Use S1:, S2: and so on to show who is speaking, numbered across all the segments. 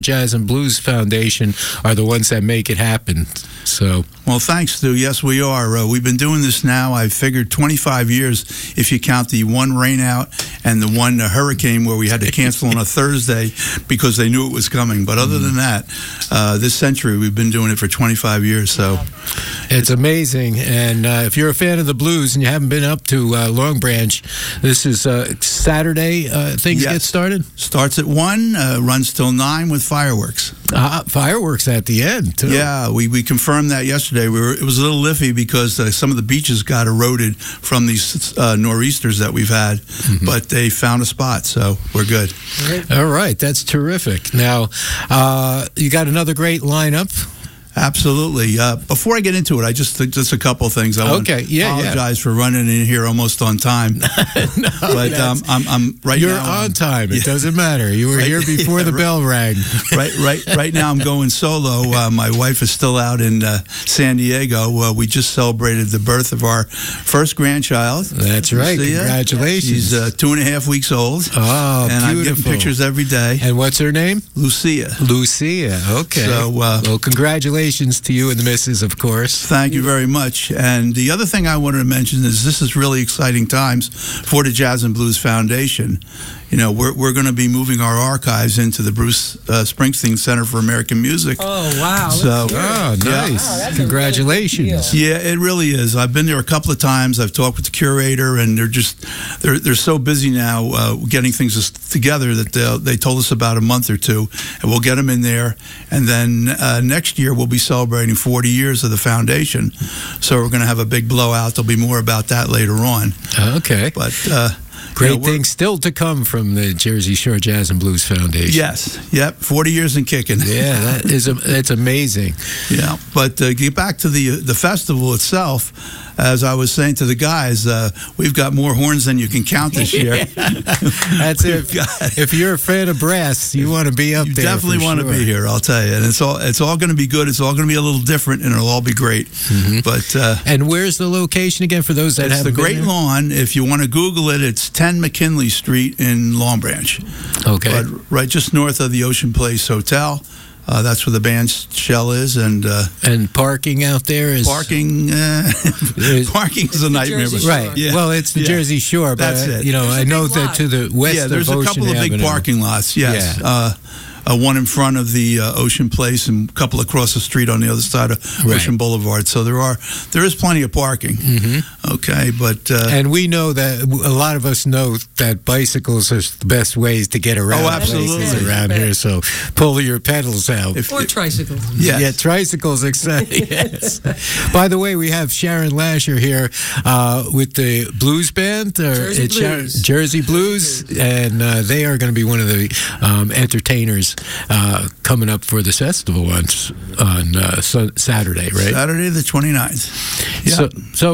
S1: Jazz and Blues Foundation are the ones that make it happen. So,
S2: well, thanks, Stu. Yes, we are. We've been doing this now, I figured 25 years if you count the one rainout and the one hurricane where we had to cancel on a Thursday because they knew it was coming. But other than that, this century, we've been doing it for 25 years. So
S1: it's amazing. And if you're a fan of the blues and you haven't been up to Long Branch, this is Saturday. Things get started?
S2: Starts at 1, runs till 9 with fireworks.
S1: Fireworks at the end, too.
S2: Yeah, we confirmed that yesterday. It was a little iffy because some of the beaches got eroded from these nor'easters that we've had, but they found a spot, so we're good.
S1: All right, that's terrific. Now, you got another great lineup.
S2: Absolutely. Before I get into it, I just a couple of things. I want to apologize for running in here almost on time. But I'm right
S1: You're
S2: now.
S1: You're on time. It doesn't matter. You were here before the bell rang.
S2: Right now, I'm going solo. My wife is still out in San Diego. We just celebrated the birth of our first grandchild.
S1: That's right. Congratulations.
S2: She's 2.5 weeks old.
S1: Oh,
S2: and
S1: beautiful.
S2: I'm getting pictures every day.
S1: And what's her name?
S2: Lucia.
S1: Lucia. Okay.
S2: So,
S1: well, congratulations to you and the missus, of course.
S2: Thank you very much. And the other thing I wanted to mention is this is really exciting times for the Jazz and Blues Foundation. You know, we're going to be moving our archives into the Bruce Springsteen Center for American Music.
S3: Oh, wow.
S2: So,
S1: nice.
S3: Wow,
S1: congratulations.
S2: Yeah, it really is. I've been there a couple of times. I've talked with the curator, and they're so busy now getting things together that they told us about a month or two, and we'll get them in there. And then next year we'll be celebrating 40 years of the foundation. So we're going to have a big blowout. There'll be more about that later on.
S1: Okay.
S2: But
S1: great things still to come from the Jersey Shore Jazz and Blues Foundation.
S2: Yes. Yep. 40 years and kicking.
S1: Yeah, that's amazing.
S2: Yeah. But get back to the festival itself. As I was saying to the guys, we've got more horns than you can count this year.
S1: That's it. If you're a fan of brass, you want to be up there.
S2: You definitely want to be here, I'll tell you. And it's all going to be good. It's all going to be a little different, and it'll all be great. But
S1: and where's the location again for those that haven't been there?
S2: It's the Great Lawn. If you want to Google it, it's 10 McKinley Street in Long Branch.
S1: Okay.
S2: But right just north of the Ocean Place Hotel. That's where the band's shell is, and
S1: parking out there is
S2: parking. Parking is a nightmare,
S1: right? Yeah. Well, it's the Jersey Shore, but
S2: that's it.
S1: You know, I know that to the west of
S2: there's
S1: Ocean
S2: a couple of big
S1: Avenue.
S2: parking lots. Yes. Yeah. One in front of the Ocean Place and a couple across the street on the other side of Ocean Boulevard. So there is plenty of parking. Okay, but
S1: and we know that a lot of us know that bicycles are the best ways to get around.
S2: Oh, absolutely.
S1: Around here. So pull your pedals out.
S3: Or tricycles.
S2: Yes.
S1: Yeah, tricycles. Exactly. Yes. By the way, we have Sharon Lasher here with the blues band, Jersey Blues, and they are going to be one of the entertainers coming up for this festival on Saturday, right?
S2: Saturday the 29th. Yeah.
S1: So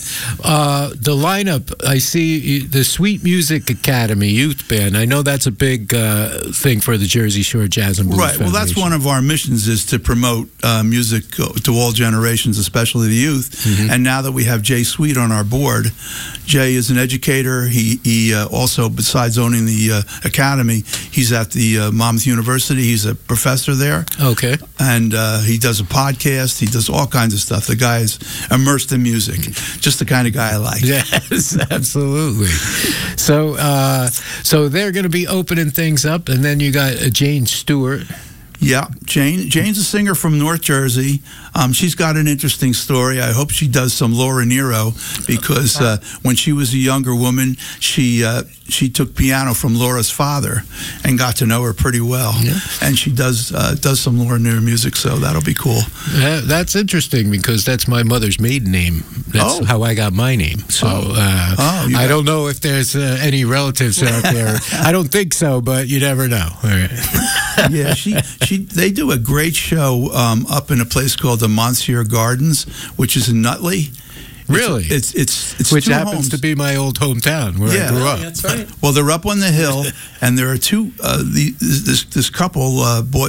S1: the lineup, I see the Sweet Music Academy Youth Band. I know that's a big thing for the Jersey Shore Jazz and Blues Foundation.
S2: Well, that's one of our missions, is to promote music to all generations, especially the youth. And now that we have Jay Sweet on our board, Jay is an educator. He also, besides owning the academy, he's at the Monmouth University. He's a professor there.
S1: Okay.
S2: And he does a podcast. He does all kinds of stuff. The guy is immersed in music. Just the kind of guy I like.
S1: Yes, absolutely. So they're going to be opening things up, and then you got Jane Stewart.
S2: Yeah, Jane's a singer from North Jersey. She's got an interesting story. I hope she does some Laura Nyro, because when she was a younger woman, she took piano from Laura's father and got to know her pretty well. Yeah. And she does some Laura Nyro music, so that'll be cool.
S1: That's interesting, because that's my mother's maiden name. That's how I got my name. So I don't know if there's any relatives out there. I don't think so, but you never know. All right.
S2: Yeah, they do a great show up in a place called the Monsieur Gardens, which is in Nutley.
S1: Really?
S2: It's
S1: which
S2: two
S1: happens
S2: homes.
S1: to be my old hometown where I grew up.
S3: That's right.
S2: Well, they're up on the hill, and there are two. This couple bought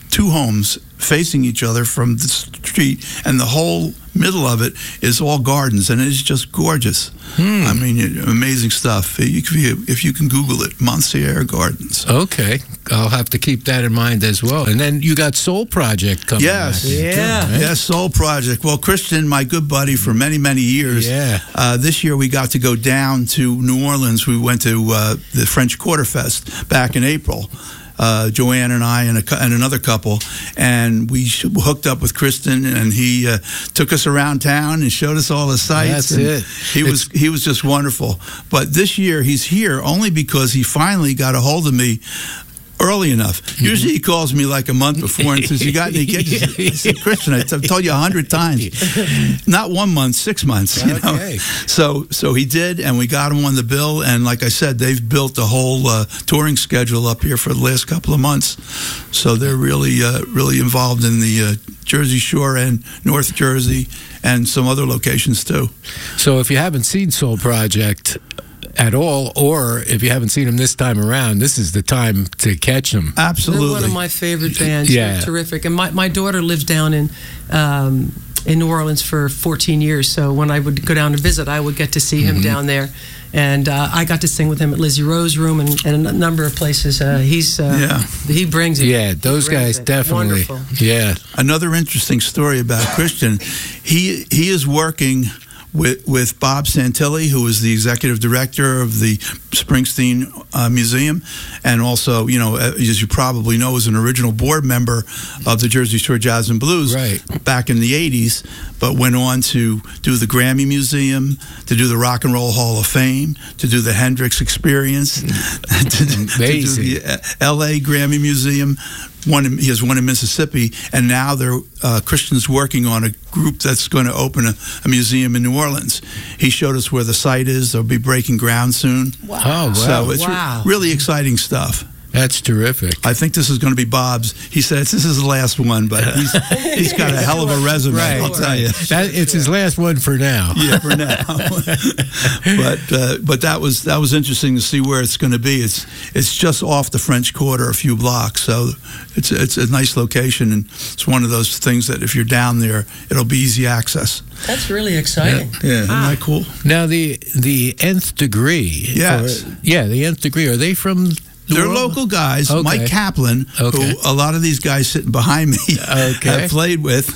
S2: two homes facing each other from the street, and the whole middle of it is all gardens, and it's just gorgeous. I mean, amazing stuff. If you can Google it, Monsieur Gardens.
S1: Okay, I'll have to keep that in mind as well. And then you got Soul Project coming.
S2: Yes, yes, Soul Project. Well, Christian, my good buddy for many, many years. This year we got to go down to New Orleans. We went to the French Quarter Fest back in April. Joanne and I and another couple, and we hooked up with Kristen, and he took us around town and showed us all the sights.
S1: That's it.
S2: He was just wonderful. But this year he's here only because he finally got a hold of me early enough. Usually he calls me like a month before and says, "You got any gigs?" I said, "Christian, I've told you 100 times. Not 1 month, 6 months." You know?
S1: Okay.
S2: So he did, and we got him on the bill. And like I said, they've built a whole touring schedule up here for the last couple of months. So they're really involved in the Jersey Shore and North Jersey and some other locations too.
S1: So if you haven't seen Soul Project at all, or if you haven't seen them this time around, this is the time to catch them.
S2: Absolutely.
S3: They're one of my favorite bands.
S1: Yeah.
S3: They're terrific. And my daughter lived down in New Orleans for 14 years, so when I would go down to visit, I would get to see him down there. And I got to sing with him at Lizzie Rose Room and a number of places. He brings it.
S1: Yeah, those guys definitely.
S3: Wonderful.
S1: Yeah.
S2: Another interesting story about Christian, he is working with Bob Santilli, who is the executive director of the Springsteen Museum, and also, you know, as you probably know, is an original board member of the Jersey Shore Jazz and Blues back in the 80s, but went on to do the Grammy Museum, to do the Rock and Roll Hall of Fame, to do the Hendrix Experience, to do the L.A. Grammy Museum. He has one in Mississippi, and now Christian's working on a group that's going to open a museum in New Orleans. He showed us where the site is. They'll be breaking ground soon.
S3: Wow.
S1: Oh, wow.
S2: So it's really exciting stuff.
S1: That's terrific.
S2: I think this is going to be Bob's. He says this is the last one, but he's got a hell of a resume, I'll tell you.
S1: It's his last one for now.
S2: Yeah, for now. But that was interesting to see where it's going to be. It's just off the French Quarter, a few blocks, so it's a nice location, and it's one of those things that if you're down there, it'll be easy access.
S3: That's really exciting.
S2: Yeah, isn't that cool?
S1: Now the Nth Degree.
S2: Yes.
S1: The Nth Degree. Are they from?
S2: They're local guys.
S1: Okay.
S2: Mike Kaplan, who a lot of these guys sitting behind me have played with.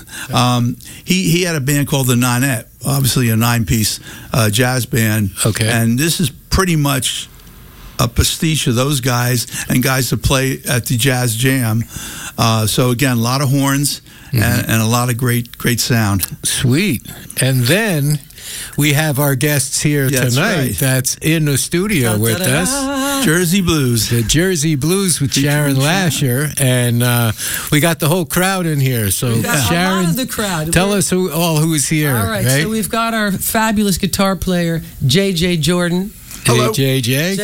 S2: He had a band called the Nonette, obviously a 9-piece jazz band.
S1: Okay.
S2: And this is pretty much a pastiche of those guys and guys that play at the Jazz Jam. So again, a lot of horns and a lot of great sound.
S1: Sweet. And then we have our guests here tonight that's in the studio with us.
S2: Jersey Blues.
S1: The Jersey Blues with Sharon Lasher. And we got the whole crowd in here. So Sharon,
S3: a lot of the crowd.
S1: Tell us who's here.
S3: All right, so we've got our fabulous guitar player, J.J. Jordan.
S1: Hello. Hey, J.J.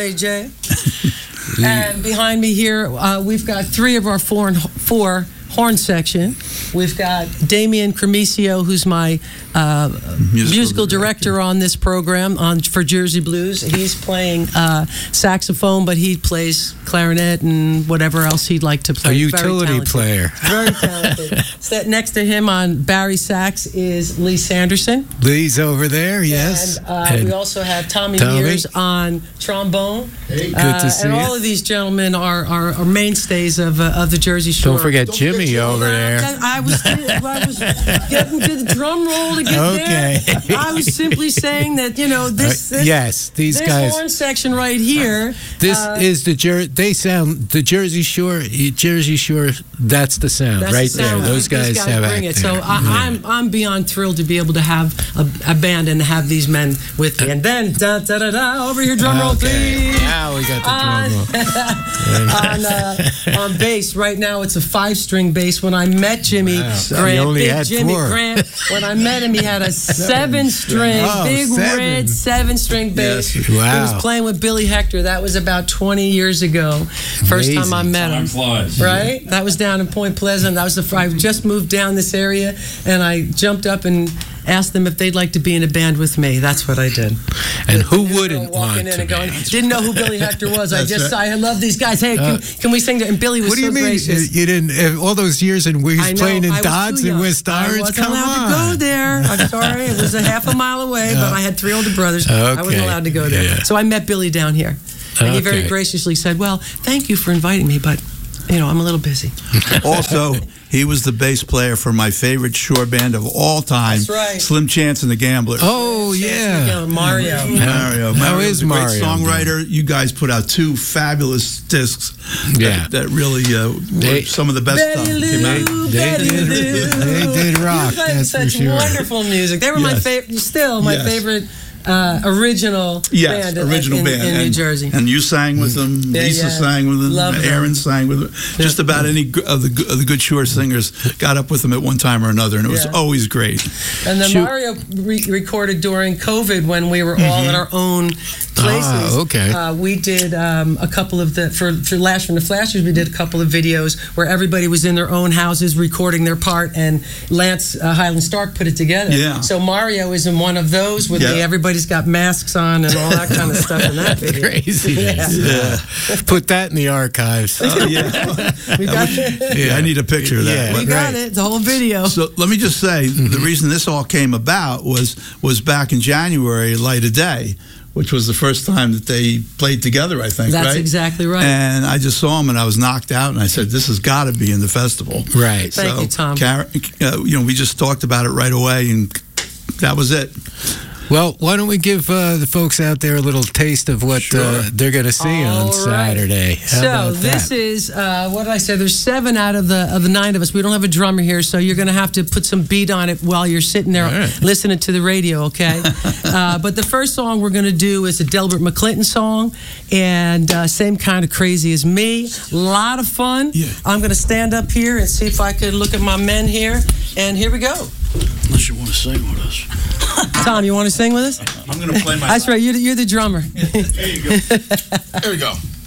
S3: J.J. And behind me here, we've got three of our four horn section. We've got Damian Cremicio, who's my musical director on this program for Jersey Blues. He's playing saxophone, but he plays clarinet and whatever else he'd like to play.
S1: A utility player.
S3: Very talented. Next to him on Barry sax is Lee Sanderson.
S1: Lee's over there, yes.
S3: And we also have Tommy Mears on trombone.
S1: Hey, good to see you.
S3: And all of these gentlemen are mainstays of the Jersey Shore.
S1: Don't forget Jimmy over there.
S3: I was getting to the drum roll to get there. I was simply saying that, you know, this
S1: guys,
S3: horn section right here.
S1: This is the Jersey Shore. Jersey Shore. That's the sound right there. Those guys have
S3: bring it. So I'm beyond thrilled to be able to have a band and have these men with me. And then over here, drum roll, please.
S1: Now we got the
S3: drum roll. On bass right now, it's a 5-string bass. When I met Jimmy Grant, when I met him, he had a 7-string, red 7-string bass.
S2: Yes.
S1: Wow.
S3: He was playing with Billy Hector. That was about 20 years ago. First time I met him. Right? That was down in Point Pleasant. I just moved down this area, and I jumped up and asked them if they'd like to be in a band with me. That's what I did.
S1: And who wouldn't want to?
S3: Didn't know who Billy Hector was. I love these guys. Hey, can we sing? And Billy was
S1: what do you mean?
S3: Gracious.
S1: You didn't all those years and we was playing in Dodds and West Orange.
S3: I wasn't allowed to go there. I'm sorry, it was a half a mile away, but I had 3 older brothers.
S1: Okay.
S3: I wasn't allowed to go there.
S1: Yeah.
S3: So I met Billy down here, and he very graciously said, "Well, thank you for inviting me, but I'm a little busy."
S2: Also, he was the bass player for my favorite shore band of all time,
S3: That's right.
S2: Slim Chance and the Gamblers.
S1: Oh, yeah.
S3: Mario.
S1: How is
S2: was a
S1: Mario?
S2: Great songwriter. You guys put out 2 fabulous discs.
S1: Yeah.
S2: That really were some of the best stuff. Came out.
S1: They did rock. That's for
S3: such
S1: sure.
S3: wonderful music. They were my favorite. Still my favorite. Original band in New Jersey.
S2: And you sang with them. Lisa sang with them.
S3: Love
S2: Aaron sang with them. Just about any of the good shore singers got up with them at one time or another, and it was always great.
S3: And then Mario recorded during COVID when we were all in our own places.
S1: Okay.
S3: We did a couple of for Lash from the Flashers. We did a couple of videos where everybody was in their own houses recording their part, and Lance Highland Stark put it together.
S2: Yeah.
S3: So Mario is in one of those with everybody's got masks on and all that kind of stuff in that video.
S1: Craziness. Yeah. Put that in the archives.
S3: We got it.
S2: I need a picture of that.
S3: We got it. The whole video.
S2: So let me just say, the reason this all came about was back in January, Light of Day, which was the first time that they played together, I think,
S3: That's exactly right.
S2: And I just saw them, and I was knocked out, and I said, this has got to be in the festival.
S1: Right.
S3: Thank you, Tom.
S2: We just talked about it right away, and that was it.
S1: Well, why don't we give the folks out there a little taste of what they're going to see on Saturday?
S3: So this is what did I say? There's 7 out of the 9 of us. We don't have a drummer here, so you're going to have to put some beat on it while you're sitting there listening to the radio. Okay. But the first song we're going to do is a Delbert McClinton song, and same kind of crazy as me. A lot of fun.
S2: Yeah.
S3: I'm going to stand up here and see if I can look at my men here, and here we go.
S2: Unless you want to sing with us.
S3: Tom, you want to sing with us?
S2: I'm going to play my.
S3: That's right. You're the drummer.
S2: There you go. There we go.